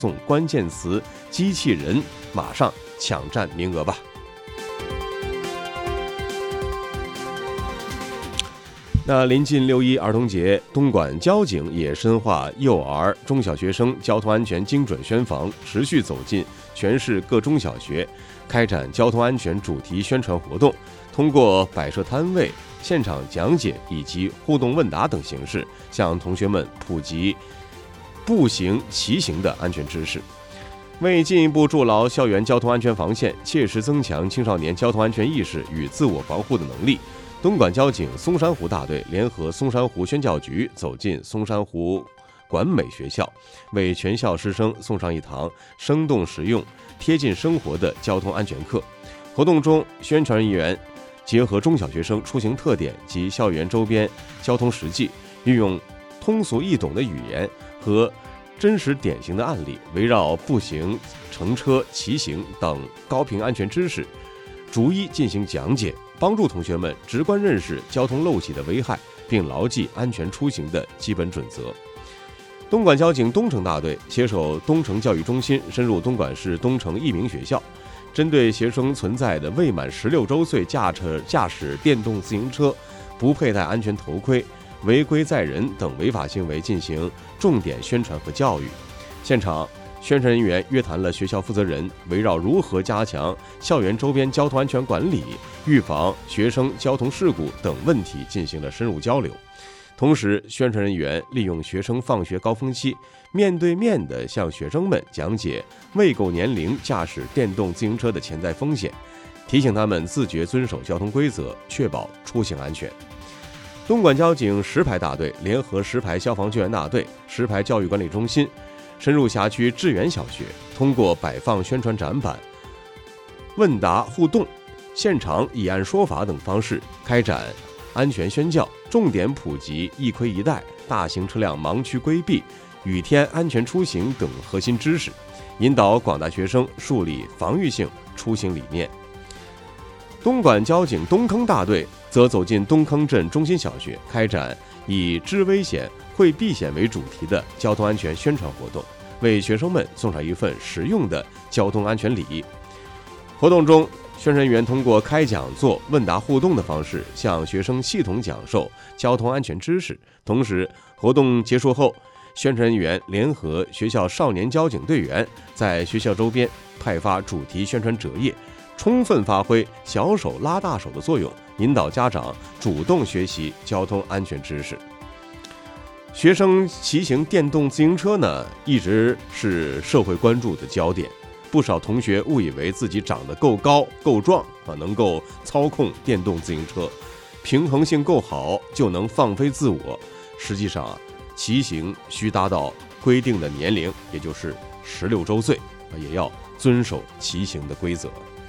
送关键词机器人，马上抢占名额吧。那临近6·1儿童节，东莞交警也深化幼儿、中小学生交通安全精准宣防，持续走进全市各中小学，开展交通安全主题宣传活动，通过摆设摊位、现场讲解以及互动问答等形式，向同学们普及步行、骑行的安全知识。为进一步筑牢校园交通安全防线，切实增强青少年交通安全意识与自我防护的能力，东莞交警松山湖大队联合松山湖宣教局走进松山湖管美学校，为全校师生送上一堂生动实用、贴近生活的交通安全课。活动中，宣传人员结合中小学生出行特点及校园周边交通实际，运用通俗易懂的语言和真实典型的案例，围绕步行、乘车、骑行等高频安全知识，逐一进行讲解，帮助同学们直观认识交通陋习的危害，并牢记安全出行的基本准则。东莞交警东城大队携手东城教育中心，深入东莞市东城一名学校，针对学生存在的未满16周岁驾驶电动自行车、不佩戴安全头盔、违规载人等违法行为进行重点宣传和教育。现场，宣传人员约谈了学校负责人，围绕如何加强校园周边交通安全管理、预防学生交通事故等问题进行了深入交流。同时，宣传人员利用学生放学高峰期，面对面地向学生们讲解未够年龄驾驶电动自行车的潜在风险，提醒他们自觉遵守交通规则，确保出行安全。东莞交警石牌大队联合石牌消防救援大队、石牌教育管理中心，深入辖区志远小学，通过摆放宣传展板、问答互动、现场以案说法等方式开展安全宣教，重点普及一盔一带、大型车辆盲区规避、雨天安全出行等核心知识，引导广大学生树立防御性出行理念。东莞交警东坑大队则走进东坑镇中心小学，开展以知危险、会避险为主题的交通安全宣传活动，为学生们送上一份实用的交通安全礼。活动中，宣传人员通过开讲座、问答互动的方式，向学生系统讲授交通安全知识。同时，活动结束后，宣传人员联合学校少年交警队员，在学校周边派发主题宣传折页，充分发挥小手拉大手的作用，引导家长主动学习交通安全知识。学生骑行电动自行车呢，一直是社会关注的焦点。不少同学误以为自己长得够高够壮能够操控电动自行车，平衡性够好就能放飞自我。实际上骑行需达到规定的年龄，也就是16周岁，也要遵守骑行的规则。